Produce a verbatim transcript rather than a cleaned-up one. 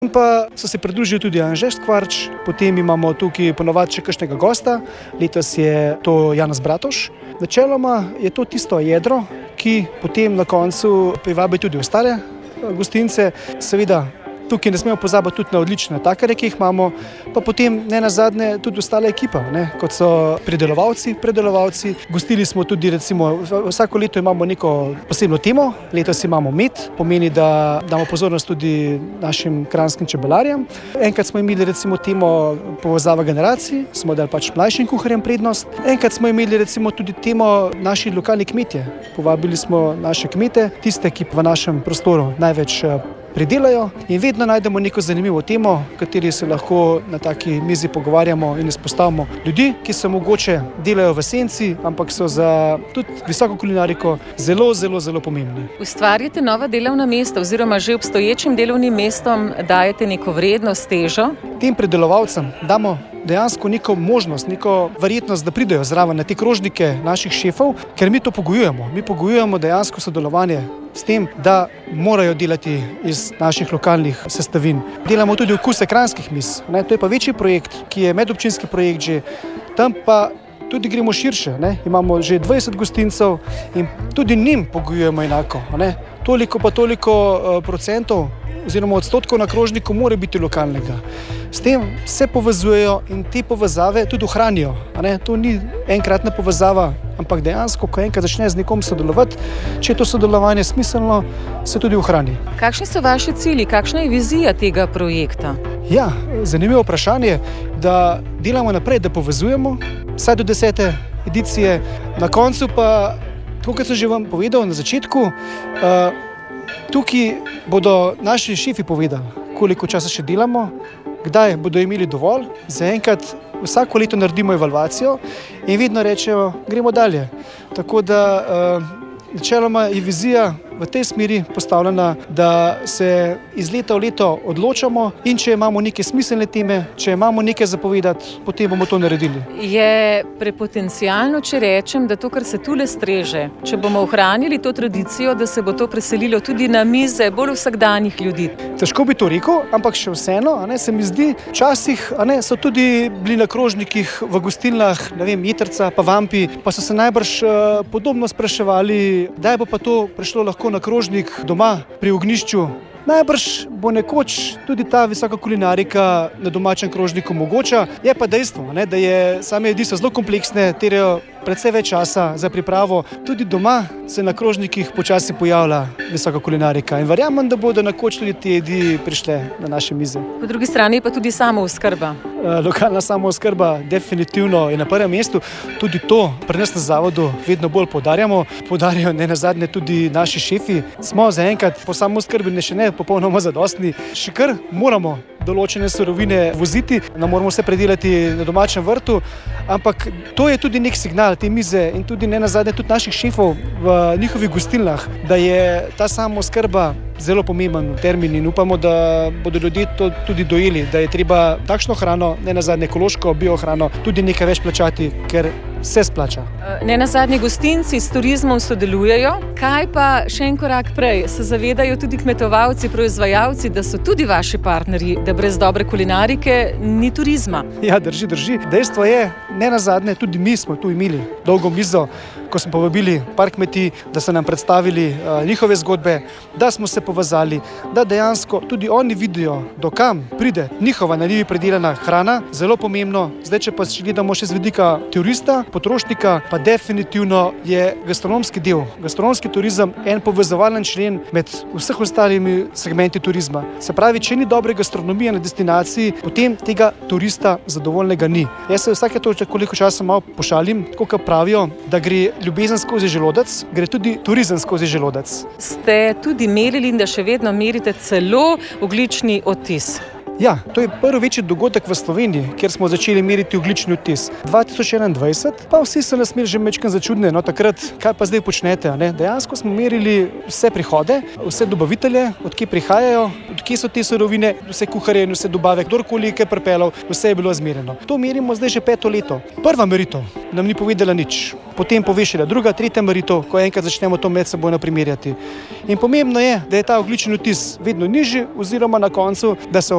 In pa so se pridružili tudi Anže Skvarč, potem imamo tukaj ponovadi še kakšnega gosta, letos je to Janez Bratoš. Načeloma je to tisto jedro, ki potem na koncu privabi tudi ostale gostince. Seveda tukaj ne smemo pozabiti tudi na odlične natakarje, ki jih imamo, pa potem ne nazadnje tudi ostala ekipa, ne, kot so pridelovalci, predelovalci. Gostili smo tudi recimo, vsako leto imamo neko posebno temo, letos imamo med, pomeni, da damo pozornost tudi našim kranjskim čebelarjem. Enkrat smo imeli recimo temo povezava generacij, smo dali pač mlajšim kuharjem prednost. Enkrat smo imeli recimo tudi temo naši lokalni kmetje. Povabili smo naše kmete, tiste, ki v našem prostoru največ pridelajo in vedno najdemo neko zanimivo temo, o kateri se lahko na taki mizi pogovarjamo in izpostavimo ljudi, ki se mogoče delajo v senci, ampak so za tudi visoko kulinariko zelo, zelo, zelo pomembni. Ustvarjate nova delovna mesta oziroma že obstoječim delovnim mestom dajete neko vrednost, težo? Tem predelovalcem damo dejansko neko možnost, neko verjetnost, da pridejo zraven na te krožnike naših šefov, ker mi to pogojujemo. Mi pogojujemo dejansko sodelovanje s tem, da morajo delati iz naših lokalnih sestavin. Delamo tudi okuse kranjskih miz. Ne? To je pa večji projekt, ki je medobčinski projekt že. Tam pa tudi gremo širše. Ne? Imamo že dvajset gostincev in tudi njim pogojujemo enako. Ne? Toliko pa toliko uh, procentov oziroma odstotkov na krožniku mora biti lokalnega. S tem se povezujejo in te povezave tudi ohranijo. To ni enkratna povezava, ampak dejansko, ko enkrat začne z nekom sodelovati, če je to sodelovanje smiselno, se tudi ohrani. Kakšni so vaši cilji, kakšna je vizija tega projekta? Ja, zanimivo vprašanje, da delamo naprej, da povezujemo vsaj do desete edicije. Na koncu pa, tako kot sem že vam povedal na začetku, uh, tukaj bodo naši šefi povedali, koliko časa še delamo, kdaj bodo imeli dovolj. Zaenkrat vsako leto naredimo evalvacijo in vedno rečejo, gremo dalje. Tako da uh, načeloma je vizija v tej smeri postavljena, da se iz leta v leto odločamo in če imamo neke smiselne teme, če imamo nekaj zapovedati, potem bomo to naredili. Je prepotencialno, če rečem, da to, kar se tule streže, če bomo ohranili to tradicijo, da se bo to preselilo tudi na mize bolj vsakdanjih ljudi? Težko bi to rekel, ampak še vseeno, a ne, se mi zdi, včasih a ne, so tudi bili na krožnikih v gostilnah, ne vem, Jetrca pa Vampi, pa so se najbrž uh, podobno spraševali, kdaj bo pa to prišlo lahko na krožnik doma pri ognjišču. Najbrž bo nekoč tudi ta visoka kulinarika na domačem krožniku mogoča. Je pa dejstvo, ne, da je same jedi so zelo kompleksne, terjajo precej več časa za pripravo. Tudi doma se na krožnikih počasi pojavlja visoka kulinarika in verjamem, da bodo nekoč tudi te jedi prišle na naše mize. Po drugi strani pa tudi samooskrba. Lokalna samooskrba definitivno je na prvem mestu. Tudi to pri nas na zavodu vedno bolj poudarjamo. Poudarjajo ne nazadnje tudi naši šefi. Smo zaenkrat po samooskrbi še ne popolnoma zadostni. Še kar moramo določene surovine voziti, ne moramo vse predelati na domačem vrtu, ampak to je tudi nek signal te mize in tudi ne nazadnje tudi naših šefov v njihovih gostilnah, da je ta samooskrba zelo pomemben termin in upamo, da bodo ljudje to tudi dojeli, da je treba takšno hrano, ne nazadnje ekološko, biohrano, tudi nekaj več plačati, ker se splača. Ne nazadnje gostinci s turizmom sodelujejo. Kaj pa še en korak prej? Se zavedajo tudi kmetovalci, proizvajalci, da so tudi vaši partnerji, da brez dobre kulinarike ni turizma? Ja, drži, drži. Dejstvo je, ne nazadnje, tudi mi smo tu imeli dolgo mizo, ko smo povabili par kmetij, da so nam predstavili uh, njihove zgodbe, da smo se povezali, da dejansko tudi oni vidijo, do kam pride njihova na njivi predelana hrana. Zelo pomembno. Zdaj, če pa gledamo še z vidika turista, potrošnika, pa definitivno je gastronomski del, gastronomski turizem en povezovalen člen med vseh ostalimi segmenti turizma. Se pravi, če ni dobre gastronomije na destinaciji, potem tega turista zadovoljnega ni. Jaz se vsake to koliko časa malo pošalim, tako kot pravijo, da gre ljubezen skozi želodec, gre tudi turizem skozi želodec. Ste tudi merili in da še vedno merite celo ogljični odtis? Ja, to je prvi večji dogodek v Sloveniji, kjer smo začeli meriti ogljični odtis. dva tisoč enaindvajset, pa vsi so nas imeli že majčkeno začudne, no takrat, kaj pa zdaj počnete, ne? Dejansko smo merili vse prihode, vse dobavitelje, od kje prihajajo, od kje so te surovine, vse kuharje in vse dobave, kdorkoli je pripeljal, vse je bilo zmerjeno. To merimo zdaj že peto leto. Prva meritev nam ni povedala nič. Potem povešila druga, tretja meritev, ko enkrat začnemo to med seboj primerjati. In pomembno je, da je ta ogljični odtis vedno nižji oziroma na koncu, da se